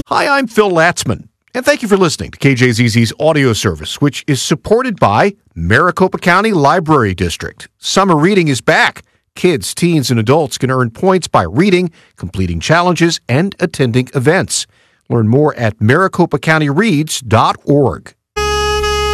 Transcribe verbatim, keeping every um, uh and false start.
Hi, I'm Phil Latzman, and thank you for listening to K J Z Z's audio service, which is supported by Maricopa County Library District. Summer reading is back. Kids, teens, and adults can earn points by reading, completing challenges, and attending events. Learn more at maricopa county reads dot org.